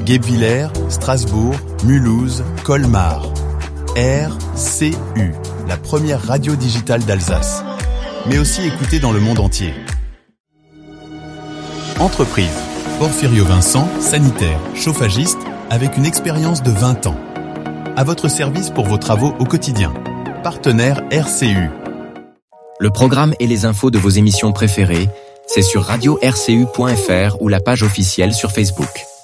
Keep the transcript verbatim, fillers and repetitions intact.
Guebwiller, Strasbourg, Mulhouse, Colmar. R C U, la première radio digitale d'Alsace. Mais aussi écoutée dans le monde entier. Entreprise. Porfirio Vincent, sanitaire, chauffagiste, avec une expérience de vingt ans. À votre service pour vos travaux au quotidien. Partenaire R C U. Le programme et les infos de vos émissions préférées, c'est sur radio r c u point f r ou la page officielle sur Facebook.